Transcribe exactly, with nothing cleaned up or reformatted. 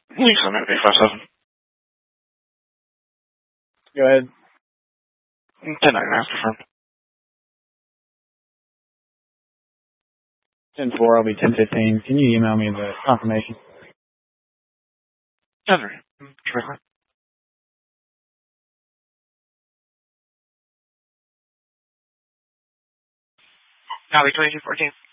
Lisa, maybe five seven. Go ahead. ten nine, that's confirmed. ten four, I'll be ten fifteen. Can you email me the confirmation? ten three. Sure. Copy twenty-two fourteen.